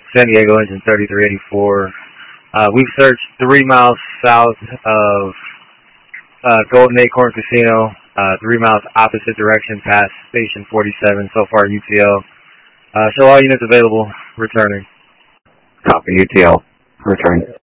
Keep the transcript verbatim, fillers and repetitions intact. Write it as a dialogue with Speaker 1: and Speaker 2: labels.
Speaker 1: San Diego engine thirty-three eighty-four. Uh, we've searched three miles south of uh, Golden Acorn Casino, uh, three miles opposite direction past Station forty-seven, so far U T L. Uh, show all units available, returning.
Speaker 2: Copy, U T L, return.